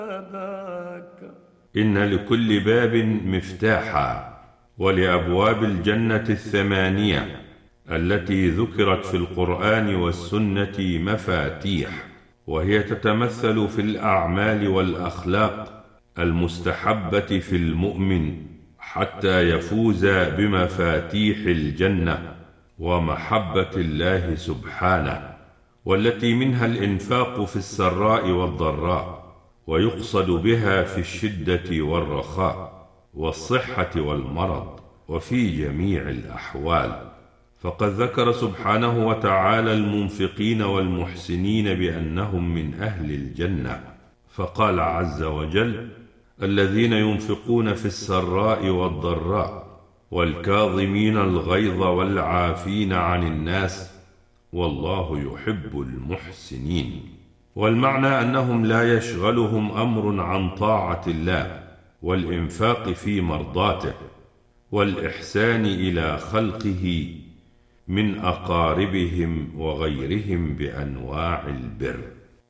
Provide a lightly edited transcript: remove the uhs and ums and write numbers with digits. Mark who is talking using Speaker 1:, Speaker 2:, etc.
Speaker 1: إن لكل باب مفتاحا، ولأبواب الجنة الثمانية التي ذكرت في القرآن والسنة مفاتيح، وهي تتمثل في الأعمال والأخلاق المستحبة في المؤمن حتى يفوز بمفاتيح الجنة ومحبة الله سبحانه، والتي منها الإنفاق في السراء والضراء، ويقصد بها في الشدة والرخاء والصحة والمرض وفي جميع الأحوال. فقد ذكر سبحانه وتعالى المنفقين والمحسنين بأنهم من أهل الجنة، فقال عز وجل: الذين ينفقون في السراء والضراء والكاظمين الغيظ والعافين عن الناس والله يحب المحسنين. والمعنى أنهم لا يشغلهم أمر عن طاعة الله والإنفاق في مرضاته والإحسان إلى خلقه من أقاربهم وغيرهم بأنواع البر.